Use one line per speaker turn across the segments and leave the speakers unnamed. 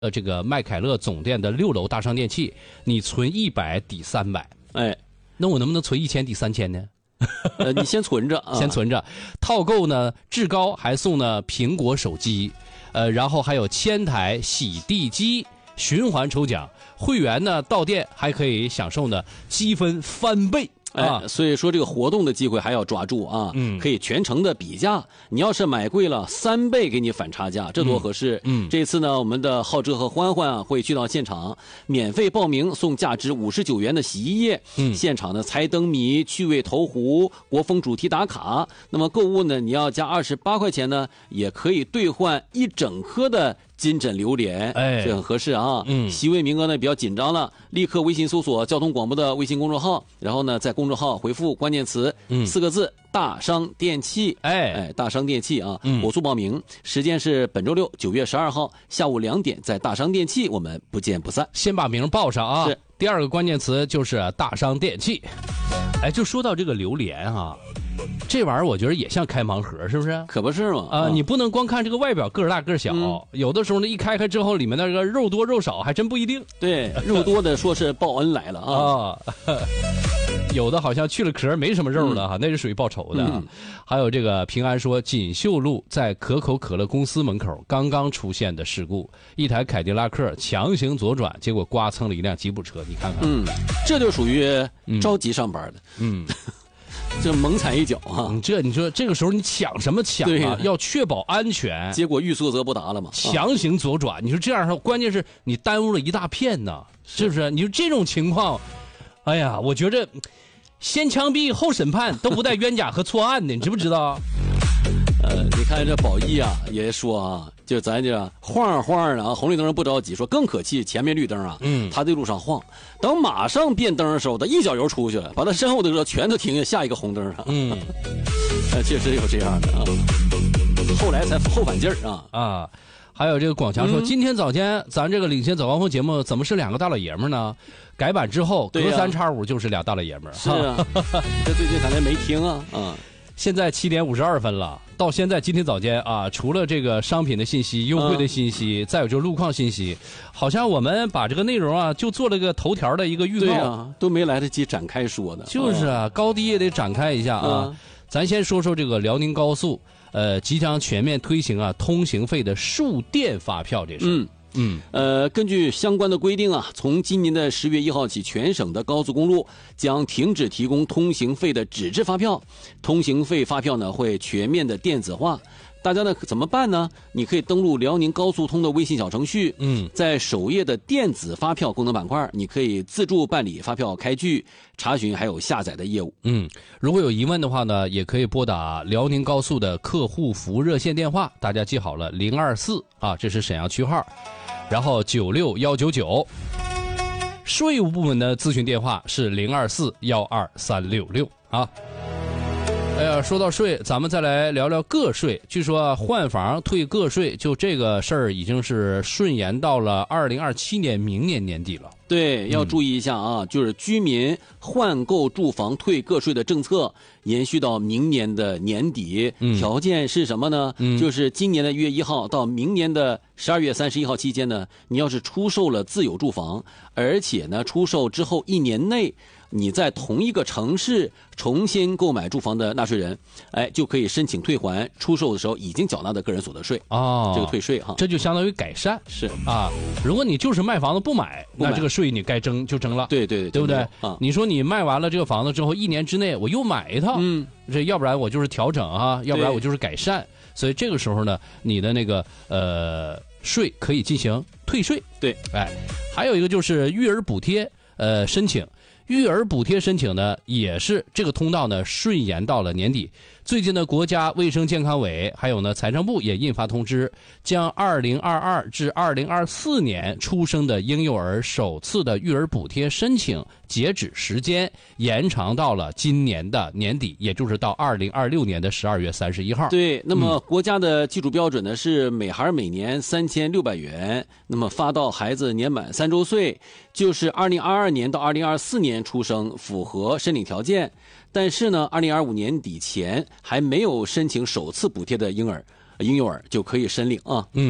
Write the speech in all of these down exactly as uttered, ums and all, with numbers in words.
呃，这个麦凯乐总店的六楼大商电器，你存一百抵三百，
哎，
那我能不能存一千抵三千呢？
呃，你先存着，啊、
先存着。套购呢，至高还送呢苹果手机，呃，然后还有千台洗地机循环抽奖，会员呢到店还可以享受呢积分翻倍。
哎，所以说这个活动的机会还要抓住啊！嗯，可以全程的比价。你要是买贵了，三倍给你返差价，这多合适！嗯，这次呢，我们的浩哲和欢欢啊会去到现场，免费报名送价值五十九元的洗衣液。嗯，现场的猜灯谜、趣味投壶、国风主题打卡。那么购物呢，你要加二十八块钱呢，也可以兑换一整颗的金枕榴莲，
哎，
这很合适啊！
嗯，
席位名额呢比较紧张了，立刻微信搜索交通广播的微信公众号，然后呢在公众号回复关键词、嗯、四个字“大商电器”，
哎
哎，大商电器啊，嗯，火速报名，时间是本周六九月十二号下午两点，在大商电器，我们不见不散。
先把名报上啊！
是，
第二个关键词就是大商电器。哎，就说到这个榴莲啊。这玩意儿我觉得也像开盲盒，是不是？
可不是嘛！
啊、呃，你不能光看这个外表个儿大个儿小、嗯，有的时候呢，一开开之后，里面那个肉多肉少还真不一定。
对，肉多的说是报恩来了啊，
啊有的好像去了壳没什么肉了哈、嗯，那是属于报仇的、嗯。还有这个平安说，锦绣路在可口可乐公司门口刚刚出现的事故，一台凯迪拉克强行左转，结果刮蹭了一辆吉普车，你看看，
嗯，这就属于着急上班的，嗯。嗯这猛踩一脚啊！
你这你说这个时候你抢什么抢啊？要确保安全，
结果欲速则不达了嘛。
强行左转，你说这样的话，关键是你耽误了一大片呢，是不是？你说这种情况，哎呀，我觉着先枪毙后审判都不带冤假和错案的，你知不知道？
呃，你看这宝义啊，也说啊，就咱这晃晃的啊，红绿灯不着急，说更可气，前面绿灯啊，嗯，他在路上晃，等马上变灯的时候，他一脚油出去了，把他身后的车全都停下，下一个红灯上，嗯，呃，确实有这样的啊，后来才后反劲儿啊
啊。还有这个广强说、嗯，今天早间咱这个领先早高峰节目怎么是两个大老爷们呢？改版之后隔三差五就是俩大老爷们儿。
是啊，这最近咱这没听啊啊。
现在七点五十二分了，到现在今天早间啊，除了这个商品的信息、优惠的信息，嗯、再有就是路况信息，好像我们把这个内容啊，就做了个头条的一个预告，
对啊，都没来得及展开说的。
就是啊，嗯、高低也得展开一下啊。嗯、咱先说说这个辽宁高速，呃，即将全面推行啊通行费的数电发票这事。嗯。
嗯，呃，根据相关的规定啊，从今年的十月一号起，全省的高速公路将停止提供通行费的纸质发票，通行费发票呢会全面的电子化。大家呢怎么办呢？你可以登录辽宁高速通的微信小程序，嗯，在首页的电子发票功能板块，你可以自助办理发票开具、查询还有下载的业务。
嗯，如果有疑问的话呢，也可以拨打辽宁高速的客户服务热线电话，大家记好了，零二四啊，这是沈阳区号，然后九六幺九九。税务部门的咨询电话是零二四幺二三六六啊。哎呀，说到税，咱们再来聊聊个税。据说换房退个税，就这个事儿已经是顺延到了二零二七年明年年底了。
对，要注意一下啊，嗯、就是居民换购住房退个税的政策延续到明年的年底。嗯、条件是什么呢？嗯、就是今年的一月一号到明年的十二月三十一号期间呢，你要是出售了自有住房，而且呢出售之后一年内，你在同一个城市重新购买住房的纳税人，哎，就可以申请退还出售的时候已经缴纳的个人所得税。
哦，
这个退税哈，
这就相当于改善。
是啊，
如果你就是卖房子不买，那这个税你该征就征了。
对对对，
对不对？
啊，
你说你卖完了这个房子之后，一年之内我又买一套，嗯，这要不然我就是调整啊，要不然我就是改善。所以这个时候呢，你的那个呃税可以进行退税。
对，
哎，还有一个就是育儿补贴，呃，申请。育儿补贴申请呢，也是这个通道呢顺延到了年底。最近呢，国家卫生健康委还有呢财政部也印发通知，将二零二二至二零二四年出生的婴幼儿首次的育儿补贴申请截止时间延长到了今年的年底，也就是到二零二六年的十二月三十一号。
对，那么国家的基础标准呢、嗯、是每孩每年三千六百元，那么发到孩子年满三周岁，就是二零二二年到二零二四年出生符合申领条件。但是呢，二零二五年底前还没有申请首次补贴的婴儿、婴幼儿就可以申领啊。
嗯，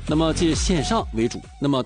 那么这线上为主，那么